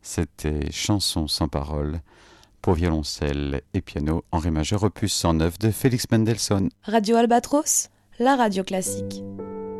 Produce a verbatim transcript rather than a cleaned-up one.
C'était Chansons sans paroles pour violoncelle et piano en ré majeur opus cent neuf de Félix Mendelssohn. Radio Albatros, la radio classique.